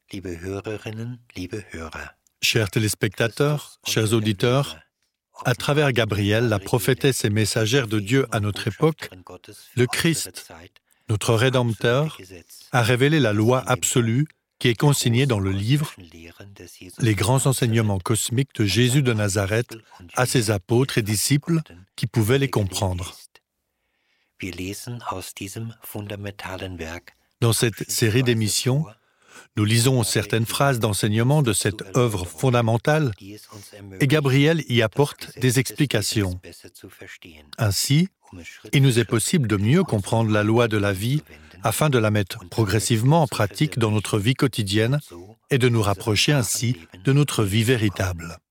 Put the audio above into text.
Chers téléspectateurs, chers auditeurs, à travers Gabriel, la prophétesse et messagère de Dieu à notre époque, le Christ, notre Rédempteur, a révélé la loi absolue qui est consignée dans le livre « Les grands enseignements cosmiques de Jésus de Nazareth à ses apôtres et disciples qui pouvaient les comprendre ». Dans cette série d'émissions, nous lisons certaines phrases d'enseignement de cette œuvre fondamentale et Gabriel y apporte des explications. Ainsi, il nous est possible de mieux comprendre la loi de la vie afin de la mettre progressivement en pratique dans notre vie quotidienne et de nous rapprocher ainsi de notre vie véritable.